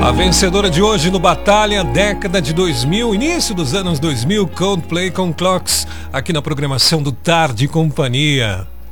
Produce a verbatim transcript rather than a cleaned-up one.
A vencedora de hoje no Batalha, década de dois mil, início dos anos dois mil, Coldplay com Clocks, aqui na programação do Tarde e Companhia.